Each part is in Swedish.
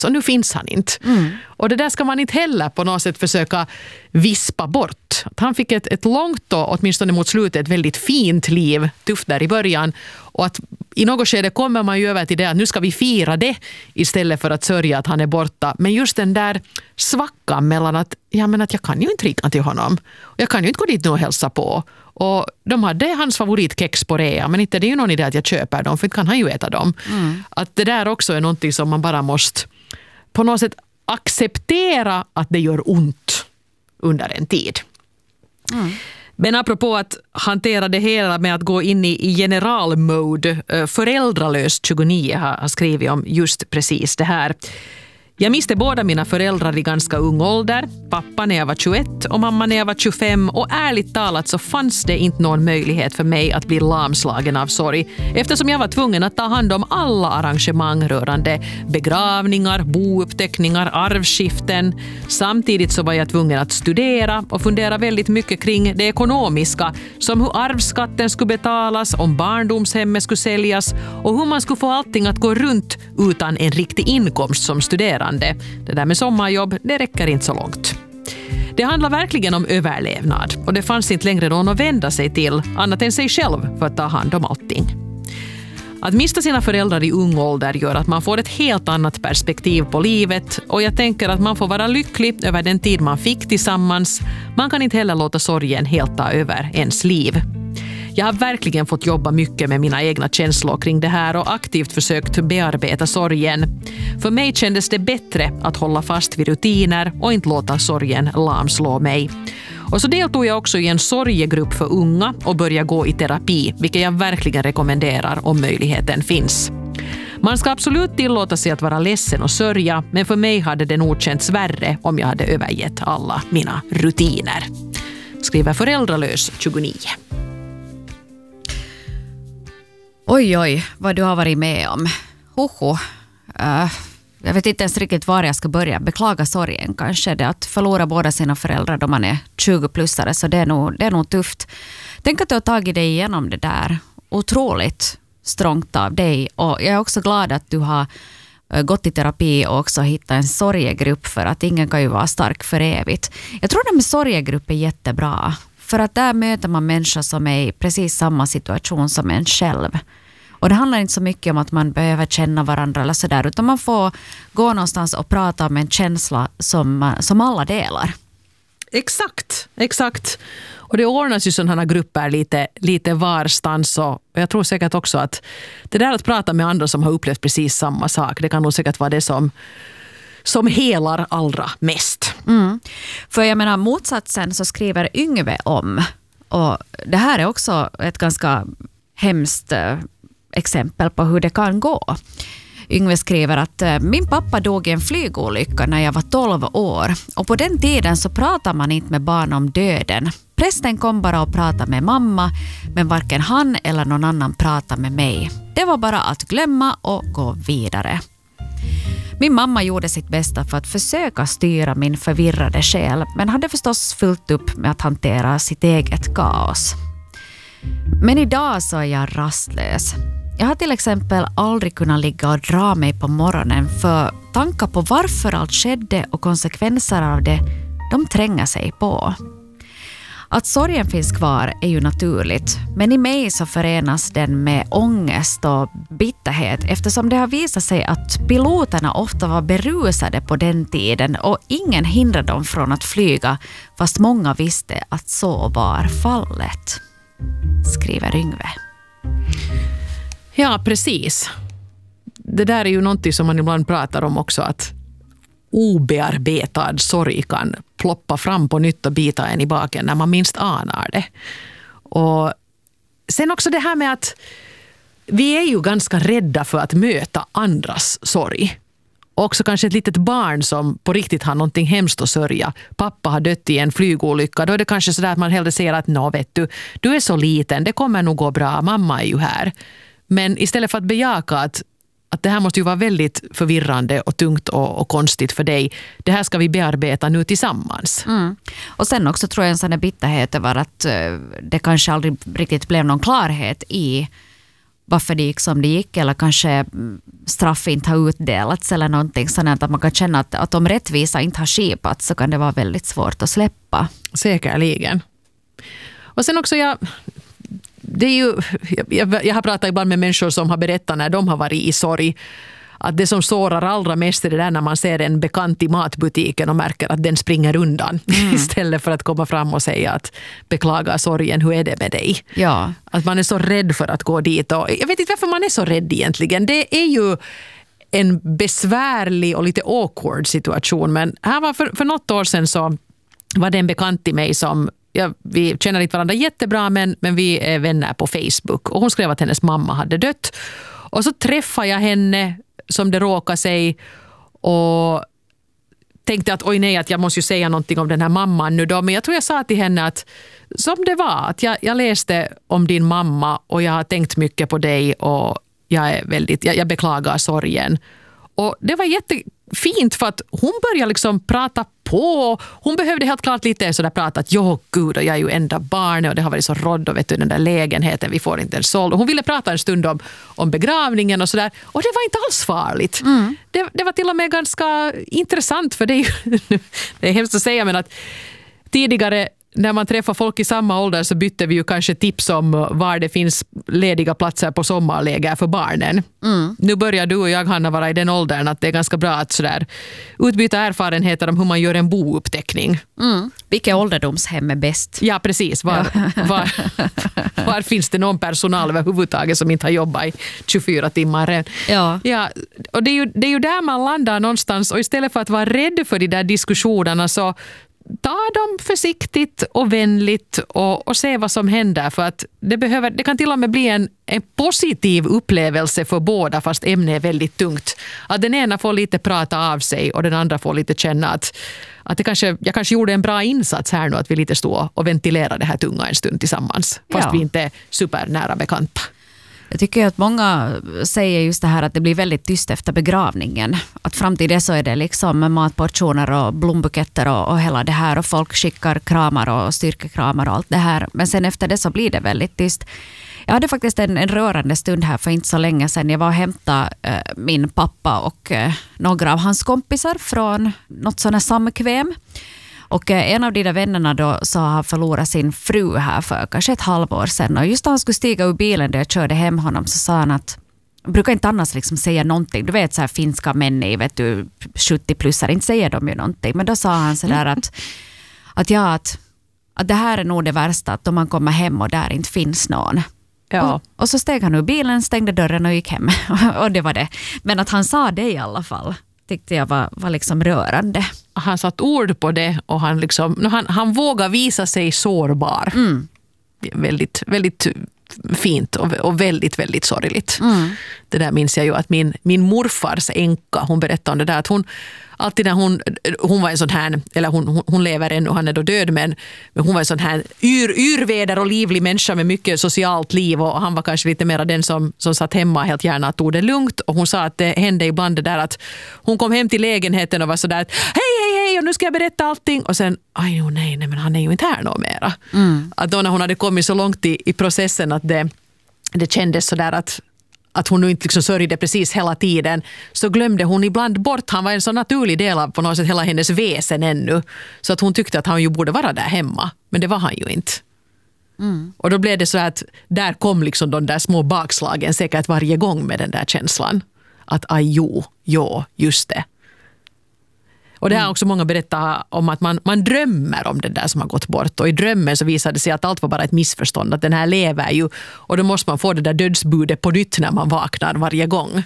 Så nu finns han inte. Och det där ska man inte heller på något sätt försöka vispa bort. Att han fick ett långt och åtminstone mot slutet ett väldigt fint liv, tufft där i början. Och att i något skede kommer man ju över till det att nu ska vi fira det istället för att sörja att han är borta. Men just den där svackan mellan att, att jag kan ju inte ringa till honom. Och jag kan ju inte gå dit nu och hälsa på. Och de hade hans favoritkex på rea, men inte det är ju någon idé att jag köper dem, för inte kan han ju äta dem. Att det där också är någonting som man bara måste på något sätt acceptera att det gör ont under en tid. Men apropå att hantera det hela med att gå in i generalmode, Föräldralös 29 har skrivit om just precis det här. Jag miste båda mina föräldrar i ganska ung ålder, pappa när jag var 21 och mamma när jag var 25, och ärligt talat så fanns det inte någon möjlighet för mig att bli lamslagen av sorg, eftersom jag var tvungen att ta hand om alla arrangemang rörande begravningar, bouppteckningar, arvskiften. Samtidigt så var jag tvungen att studera och fundera väldigt mycket kring det ekonomiska, som hur arvsskatten skulle betalas, om barndomshemmet skulle säljas och hur man skulle få allting att gå runt utan en riktig inkomst som studerande. Det där med sommarjobb, det räcker inte så långt. Det handlar verkligen om överlevnad och det fanns inte längre någon att vända sig till annat än sig själv för att ta hand om allting. Att mista sina föräldrar i ung ålder gör att man får ett helt annat perspektiv på livet, och jag tänker att man får vara lycklig över den tid man fick tillsammans. Man kan inte heller låta sorgen helt ta över ens liv. Jag har verkligen fått jobba mycket med mina egna känslor kring det här och aktivt försökt bearbeta sorgen. För mig kändes det bättre att hålla fast vid rutiner och inte låta sorgen lamslå mig. Och så deltog jag också i en sorgegrupp för unga och började gå i terapi, vilket jag verkligen rekommenderar om möjligheten finns. Man ska absolut tillåta sig att vara ledsen och sörja, men för mig hade det nog känts värre om jag hade övergett alla mina rutiner. Skriver Föräldralös 29. Oj, vad du har varit med om. Jag vet inte ens riktigt var jag ska börja. Beklaga sorgen kanske. Det att förlora båda sina föräldrar då man är 20-plussare, så det är nog tufft. Tänk att du har tagit dig igenom det där. Otroligt strångt av dig. Och jag är också glad att du har gått i terapi och också hittat en sorgegrupp, för att ingen kan ju vara stark för evigt. Jag tror att med sorgegrupp är jättebra. För att där möter man människor som är i precis samma situation som en själv. Och det handlar inte så mycket om att man behöver känna varandra eller sådär, utan man får gå någonstans och prata om en känsla som alla delar. Exakt. Och det ordnas ju sådana grupper lite varstans, och jag tror säkert också att det där att prata med andra som har upplevt precis samma sak, det kan nog säkert vara det som helar allra mest. För jag menar, motsatsen så skriver Yngve om, och det här är också ett ganska hemskt exempel på hur det kan gå. Yngve skriver att min pappa dog i en flygolycka när jag var 12 år, och på den tiden så pratar man inte med barn om döden. Prästen kom bara och pratade med mamma, men varken han eller någon annan pratade med mig. Det var bara att glömma och gå vidare. Min mamma gjorde sitt bästa för att försöka styra min förvirrade själ, men hade förstås fullt upp med att hantera sitt eget kaos. Men idag så är jag rastlös. Jag har till exempel aldrig kunnat ligga och dra mig på morgonen, för tankar på varför allt skedde och konsekvenser av det, de tränger sig på. Att sorgen finns kvar är ju naturligt, men i mig så förenas den med ångest och bitterhet, eftersom det har visat sig att piloterna ofta var berusade på den tiden och ingen hindrade dem från att flyga, fast många visste att så var fallet, skriver Yngve. Ja, precis. Det där är ju någonting som man ibland pratar om också, att obearbetad sorg kan ploppa fram på nytt och bita en i baken när man minst anar det. Och sen också det här med att vi är ju ganska rädda för att möta andras sorg. Och också kanske ett litet barn som på riktigt har någonting hemskt att sörja. Pappa har dött i en flygolycka. Då är det kanske sådär att man hellre säger att vet du är så liten, det kommer nog gå bra, mamma är ju här. Men istället för att bejaka att det här måste ju vara väldigt förvirrande och tungt och konstigt för dig. Det här ska vi bearbeta nu tillsammans. Och sen också tror jag en sån här bitterhet över att det kanske aldrig riktigt blev någon klarhet i varför det gick som det gick, eller kanske straff inte har utdelats eller någonting sådant, att man kan känna att om rättvisa inte har skipats så kan det vara väldigt svårt att släppa. Säkerligen. Och sen också jag har pratat ibland med människor som har berättat när de har varit i sorg, att det som sårar allra mest är det där när man ser en bekant i matbutiken och märker att den springer undan istället för att komma fram och säga att beklaga sorgen, hur är det med dig? Ja. Att man är så rädd för att gå dit. Och jag vet inte varför man är så rädd egentligen. Det är ju en besvärlig och lite awkward situation, men här var för något år sedan så var det en bekant till mig som vi känner inte varandra jättebra, men vi är vänner på Facebook, och hon skrev att hennes mamma hade dött. Och så träffade jag henne som det råkade sig och tänkte att oj nej, att jag måste ju säga någonting om den här mamman nu då. Men jag tror jag sa till henne att som det var, att jag läste om din mamma och jag har tänkt mycket på dig och jag beklagar sorgen. Och det var jättefint för att hon började liksom prata på. Hon behövde helt klart lite sådär prata att gud, och jag är ju enda barn och det har varit så rådd och vet du, den där lägenheten, vi får inte en såld. Och hon ville prata en stund om begravningen och sådär. Och det var inte alls farligt. Det var till och med ganska intressant, för det är ju det är hemskt att säga, men att tidigare när man träffar folk i samma ålder så bytte vi ju kanske tips om var det finns lediga platser på sommarläger för barnen. Nu börjar du och jag, Hanna, vara i den åldern att det är ganska bra att sådär utbyta erfarenheter om hur man gör en bouppteckning. Vilka ålderdomshem är bäst? Ja, precis. Var finns det någon personal överhuvudtaget som inte har jobbat i 24 timmar än? Ja, och det är ju där man landar någonstans, och istället för att vara rädd för de där diskussionerna så ta dem försiktigt och vänligt och se vad som händer, för att det kan till och med bli en positiv upplevelse för båda, fast ämnet är väldigt tungt. Att den ena får lite prata av sig och den andra får lite känna att jag kanske gjorde en bra insats här nu, att vi lite stå och ventilera det här tunga en stund tillsammans, fast vi inte är supernära bekanta. Jag tycker att många säger just det här att det blir väldigt tyst efter begravningen. Att fram till det så är det liksom matportioner och blombuketter och hela det här, och folk skickar kramar och styrkekramar och allt det här. Men sen efter det så blir det väldigt tyst. Jag hade faktiskt en rörande stund här för inte så länge sedan. Jag var och hämtade min pappa och några av hans kompisar från något sådant här samkväm. Och en av de där vännerna då så har förlorat sin fru här för kanske ett halvår sedan. Och just när han skulle stiga ur bilen där jag körde hem honom så sa han att brukar inte annars liksom säga någonting. Du vet så här finska män i 70-plussar, inte säger de ju någonting. Men då sa han så där att det här är nog det värsta, att om man kommer hem och där inte finns någon. Ja. Och så steg han ur bilen, stängde dörren och gick hem. Och det var det. Men att han sa det i alla fall tyckte jag var liksom rörande. Han satt ord på det och han vågar visa sig sårbar. Väldigt, väldigt fint och väldigt, väldigt sorgligt. Det där minns jag ju att min morfars änka, hon berättade om det där att hon alltid när hon var en sån här, eller hon lever ännu, han är då död, men hon var en sån här yrväder och livlig människa med mycket socialt liv, och han var kanske lite mer den som satt hemma helt gärna och tog det lugnt, och hon sa att det hände ibland det där att hon kom hem till lägenheten och var sådär att hej och nu ska jag berätta allting, och sen nej men han är ju inte här någon mera. Att då när hon hade kommit så långt i processen att det kändes sådär att hon nu inte liksom sörjde precis hela tiden, så glömde hon ibland bort. Han var en så naturlig del av på något sätt hela hennes väsen ännu, så att hon tyckte att han ju borde vara där hemma, men det var han ju inte. Och då blev det så att där kom liksom de där små bakslagen säkert varje gång med den där känslan att just det. Och det har också många berättat om att man drömmer om det där som har gått bort, och i drömmen så visade det sig att allt var bara ett missförstånd, att den här lever ju, och då måste man få det där dödsbudet på nytt när man vaknar varje gång.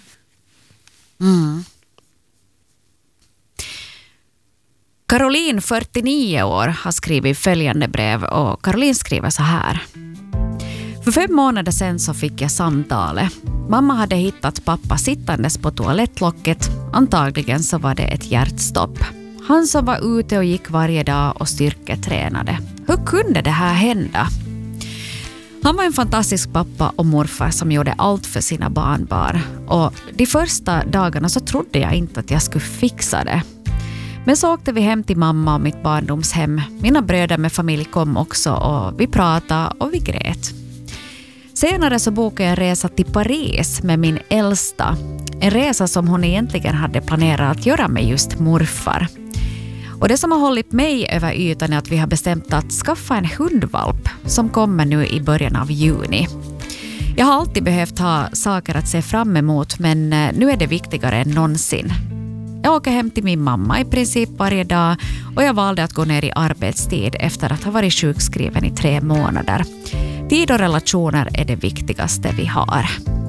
Caroline, 49 år, har skrivit följande brev, och Caroline skriver så här. För 5 månader sedan så fick jag samtalet. Mamma hade hittat pappa sittandes på toalettlocket. Antagligen så var det ett hjärtstopp. Han som var ute och gick varje dag och styrketränade. Hur kunde det här hända? Han var en fantastisk pappa och morfar som gjorde allt för sina barnbarn. Och de första dagarna så trodde jag inte att jag skulle fixa det. Men så åkte vi hem till mamma och mitt barndomshem. Mina bröder med familj kom också, och vi pratade och vi grät. Senare så bokade jag en resa till Paris med min äldsta. En resa som hon egentligen hade planerat att göra med just morfar. Och det som har hållit mig över ytan är att vi har bestämt att skaffa en hundvalp som kommer nu i början av juni. Jag har alltid behövt ha saker att se fram emot, men nu är det viktigare än någonsin. Jag åker hem till min mamma i princip varje dag och jag valde att gå ner i arbetstid efter att ha varit sjukskriven i 3 månader. Tid och relationer är det viktigaste vi har.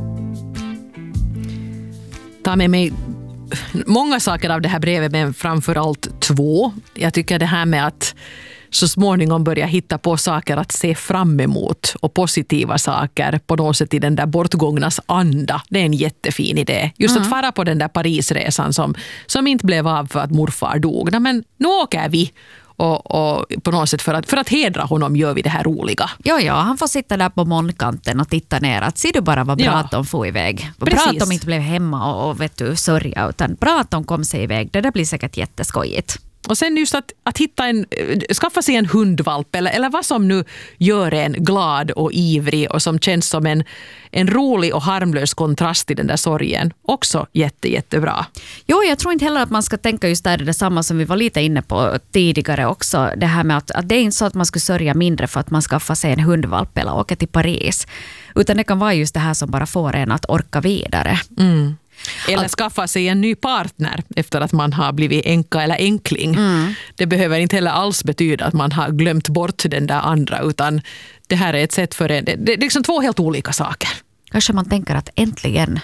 Ta med mig många saker av det här brevet, men framförallt 2. Jag tycker det här med att så småningom börja hitta på saker att se fram emot och positiva saker på något sätt i den där bortgångnas anda. Det är en jättefin idé. Just att fara på den där Parisresan som inte blev av för att morfar dog. Men nu åker vi. Och på något sätt för att hedra honom gör vi det här roliga. Ja, han får sitta där på molnkanten och titta ner. Att ser du bara vad bra att de får iväg. Bra att de inte blev hemma och vet du, sörja, utan bra att de kom sig iväg. Det där blir säkert jätteskojigt. Och sen just att hitta skaffa sig en hundvalp eller vad som nu gör en glad och ivrig och som känns som en rolig och harmlös kontrast till den där sorgen. Också jättebra. Jo, jag tror inte heller att man ska tänka just där det samma som vi var lite inne på tidigare också. Det här med att det är inte så att man skulle sörja mindre för att man skaffar sig en hundvalp eller åker till Paris. Utan det kan vara just det här som bara får en att orka vidare. Mm. Eller skaffa sig en ny partner efter att man har blivit änka eller änkling. Det behöver inte heller alls betyda att man har glömt bort den där andra, utan det här är ett sätt för det är liksom 2 helt olika saker. Kanske man tänker att äntligen.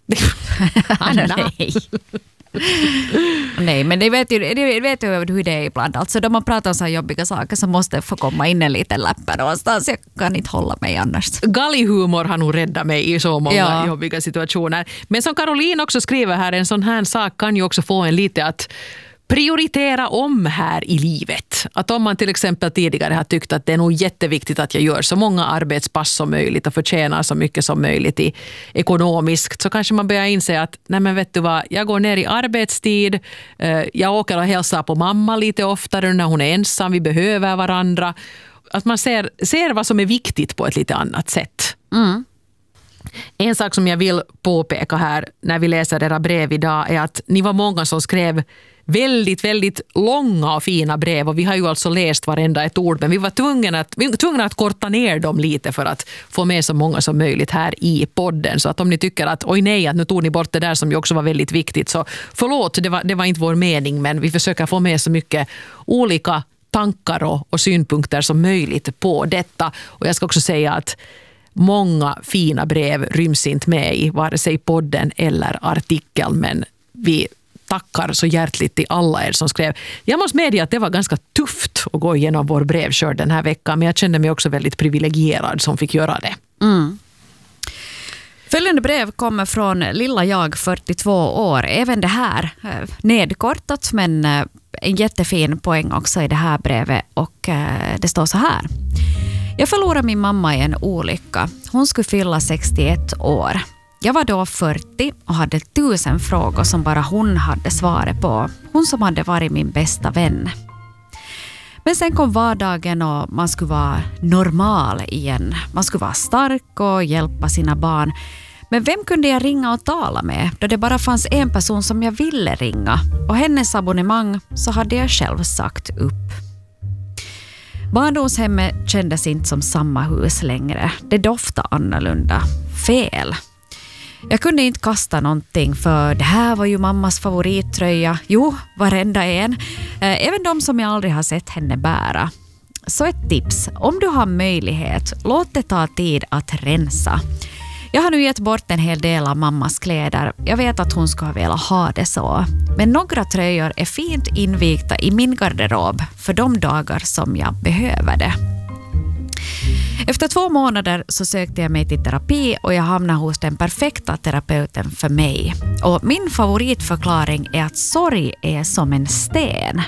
Nej, men det vet ju hur det är ibland. Alltså då man pratar om så här jobbiga saker så måste få komma in en liten läppar någonstans. Jag kan inte hålla mig annars. Galghumor har nog räddat mig i så många jobbiga situationer. Men som Caroline också skriver här, en sån här sak kan ju också få en lite att prioritera om här i livet. Att om man till exempel tidigare har tyckt att det är nog jätteviktigt att jag gör så många arbetspass som möjligt och förtjänar så mycket som möjligt ekonomiskt, så kanske man börjar inse att nej men vet du vad, jag går ner i arbetstid, jag åker och hälsar på mamma lite oftare när hon är ensam, vi behöver varandra. Att man ser vad som är viktigt på ett lite annat sätt. Mm. En sak som jag vill påpeka här när vi läser era brev idag är att ni var många som skrev väldigt långa och fina brev, och vi har ju alltså läst varenda ett ord, men vi var tvungna att korta ner dem lite för att få med så många som möjligt här i podden. Så att om ni tycker att oj nej, att nu tog ni bort det där som ju också var väldigt viktigt, så förlåt, det var inte vår mening, men vi försöker få med så mycket olika tankar och synpunkter som möjligt på detta. Och jag ska också säga att många fina brev ryms inte med i vare sig podden eller artikeln, men vi tackar så hjärtligt till alla er som skrev. Jag måste medge att det var ganska tufft att gå igenom vår brevskörd den här veckan, men jag kände mig också väldigt privilegierad som fick göra det. Mm. Följande brev kommer från lilla jag, 42 år. Även det här nedkortat, men en jättefin poäng också i det här brevet, och det står så här. Jag förlorade min mamma i en olycka. Hon skulle fylla 61 år. Jag var då 40 och hade 1000 frågor som bara hon hade svaret på. Hon som hade varit min bästa vän. Men sen kom vardagen och man skulle vara normal igen. Man skulle vara stark och hjälpa sina barn. Men vem kunde jag ringa och tala med då det bara fanns en person som jag ville ringa? Och hennes abonnemang så hade jag själv sagt upp. Barndomshemmet kändes inte som samma hus längre. Det doftade annorlunda. Fel. Jag kunde inte kasta någonting, för det här var ju mammas favorittröja. Jo, varenda en. Även de som jag aldrig har sett henne bära. Så ett tips. Om du har möjlighet, låt det ta tid att rensa. Jag har nu gett bort en hel del av mammas kläder. Jag vet att hon skulle ha velat ha det så. Men några tröjor är fint invikta i min garderob för de dagar som jag behöver det. Efter 2 månader så sökte jag mig till terapi och jag hamnade hos den perfekta terapeuten för mig. Och min favoritförklaring är att sorg är som en sten.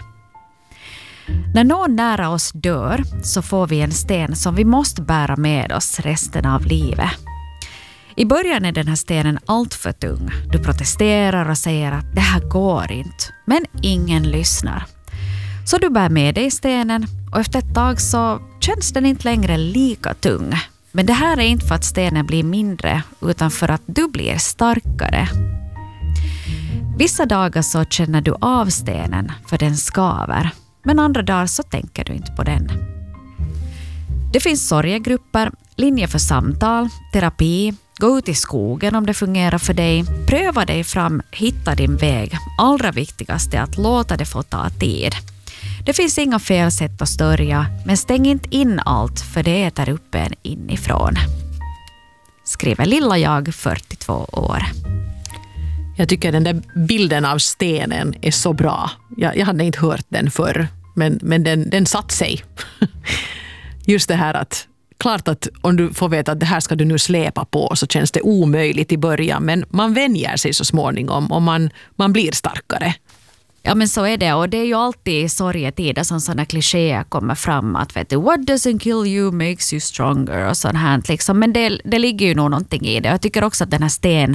När någon nära oss dör så får vi en sten som vi måste bära med oss resten av livet. I början är den här stenen allt för tung. Du protesterar och säger att det här går inte. Men ingen lyssnar. Så du bär med dig stenen och efter ett tag så känns den inte längre lika tung. Men det här är inte för att stenen blir mindre utan för att du blir starkare. Vissa dagar så känner du av stenen för den skaver, men andra dagar så tänker du inte på den. Det finns sorgegrupper, linjer för samtal, terapi, gå ut i skogen om det fungerar för dig, pröva dig fram, hitta din väg. Allra viktigast är att låta det få ta tid. Det finns inga fel sätt att sörja, men stäng inte in allt för det äter upp en inifrån. Skriver lilla jag, 42 år. Jag tycker den där bilden av stenen är så bra. Jag hade inte hört den förr, men den satt sig. Just det här att, klart att om du får veta att det här ska du nu släpa på så känns det omöjligt i början, men man vänjer sig så småningom och man blir starkare. Ja, men så är det, och det är ju alltid i sorgetider som sådana klichéer kommer fram att vet du, what doesn't kill you makes you stronger och sånt här liksom. Men det ligger ju nog någonting i det. Jag tycker också att den här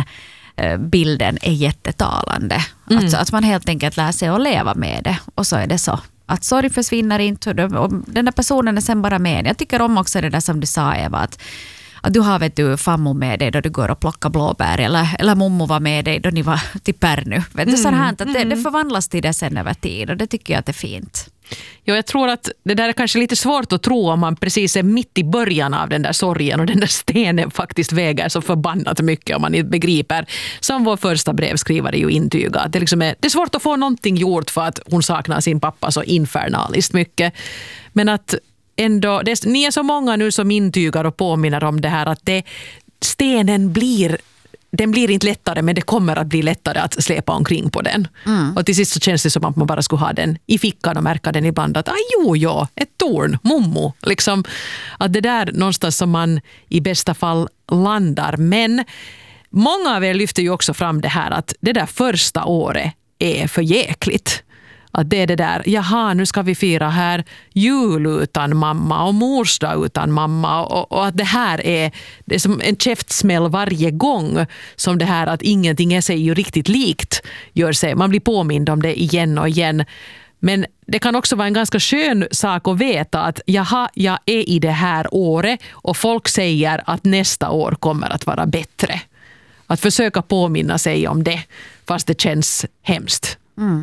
stenbilden är jättetalande. Att man helt enkelt lär sig att leva med det, och så är det så. Att sorg försvinner inte och den där personen är sen bara med. Jag tycker om också det där som du sa, Eva, att du har vet du fammo med dig då du går och plockar blåbär eller mommo var med dig då ni var till Pärnu. Vet du, så här, att det förvandlas till det sen över tid, och det tycker jag att det är fint. Ja, jag tror att det där är kanske lite svårt att tro om man precis är mitt i början av den där sorgen och den där stenen faktiskt väger så förbannat mycket om man inte begriper. Som vår första brevskrivare ju intygar. Det är svårt att få någonting gjort för att hon saknar sin pappa så infernaliskt mycket. Men att ändå, ni är så många nu som intygar och påminner om det här att stenen blir inte lättare, men det kommer att bli lättare att släpa omkring på den. Och till sist så känns det som att man bara skulle ha den i fickan och märka den ibland att ett torn, mommo. Liksom, att det där någonstans som man i bästa fall landar. Men många av er lyfter ju också fram det här att det där första året är för jäkligt. Att det är det där, nu ska vi fira här jul utan mamma och morsdag utan mamma, och att det här är som en käftsmäll varje gång som det här att ingenting är sig ju riktigt likt gör sig. Man blir påmind om det igen och igen. Men det kan också vara en ganska skön sak att veta att jag är i det här året och folk säger att nästa år kommer att vara bättre. Att försöka påminna sig om det fast det känns hemskt.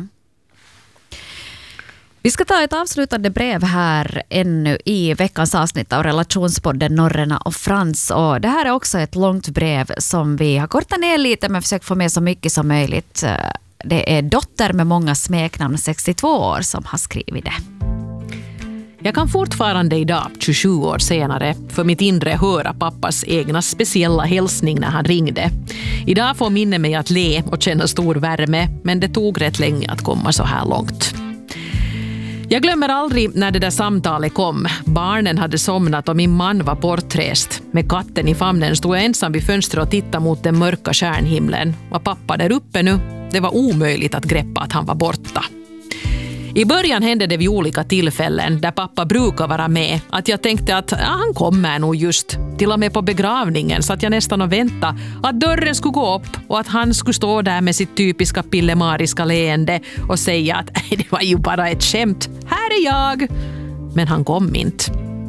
Vi ska ta ett avslutande brev här ännu i veckans avsnitt av relationspodden Norrena och Frans. Och det här är också ett långt brev som vi har kortat ner lite men försökt få med så mycket som möjligt. Det är dotter med många smeknamn, 62 år, som har skrivit det. Jag kan fortfarande idag, 27 år senare, för mitt inre höra pappas egna speciella hälsning när han ringde. Idag får minne mig att le och känna stor värme, men det tog rätt länge att komma så här långt. Jag glömmer aldrig när det där samtalet kom. Barnen hade somnat och min man var bortrest. Med katten i famnen stod jag ensam vid fönstret och tittade mot den mörka stjärnhimlen. Var pappa där uppe nu? Det var omöjligt att greppa att han var borta. I början hände det vid olika tillfällen där pappa brukar vara med. Att jag tänkte att han kommer nog just. Till och med på begravningen så att jag nästan och väntade att dörren skulle gå upp och att han skulle stå där med sitt typiska pillemariska leende och säga att det var ju bara ett skämt. Här är jag! Men han kom inte.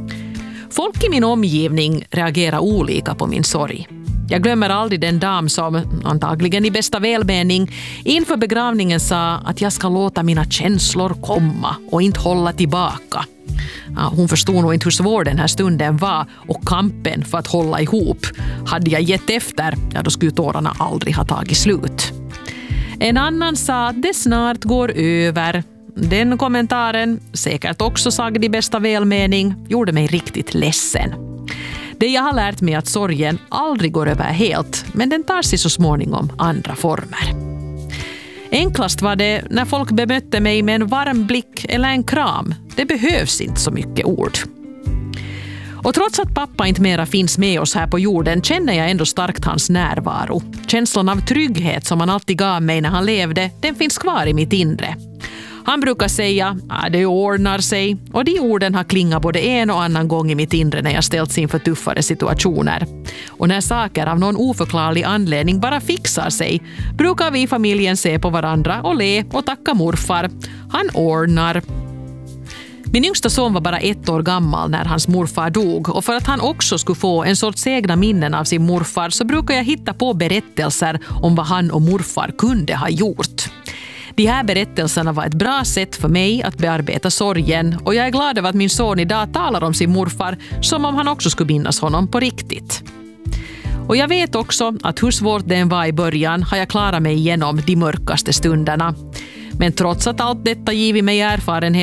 Folk i min omgivning reagerar olika på min sorg. Jag glömmer aldrig den dam som, antagligen i bästa välmening, inför begravningen sa att jag ska låta mina känslor komma och inte hålla tillbaka. Ja, hon förstod nog inte hur svår den här stunden var och kampen för att hålla ihop. Hade jag gett efter, då skulle tårarna aldrig ha tagit slut. En annan sa att det snart går över. Den kommentaren, säkert också sagd i bästa välmening, gjorde mig riktigt ledsen. Det jag har lärt mig att sorgen aldrig går över helt, men den tar sig så småningom andra former. Enklast var det när folk bemötte mig med en varm blick eller en kram. Det behövs inte så mycket ord. Och trots att pappa inte mera finns med oss här på jorden känner jag ändå starkt hans närvaro. Känslan av trygghet som han alltid gav mig när han levde, den finns kvar i mitt inre. Han brukar säga att det ordnar sig, och de orden har klingat både en och annan gång i mitt inre när jag ställts inför tuffare situationer. Och när saker av någon oförklarlig anledning bara fixar sig brukar vi i familjen se på varandra och le och tacka morfar. Han ordnar. Min yngsta son var bara 1 år gammal när hans morfar dog, och för att han också skulle få en sorts egna minnen av sin morfar så brukar jag hitta på berättelser om vad han och morfar kunde ha gjort. De här berättelserna var ett bra sätt för mig att bearbeta sorgen, och jag är glad över att min son idag talar om sin morfar som om han också skulle minnas honom på riktigt. Och jag vet också att hur svårt det än var i början har jag klarat mig igenom de mörkaste stunderna. Men trots att allt detta givit mig erfarenhet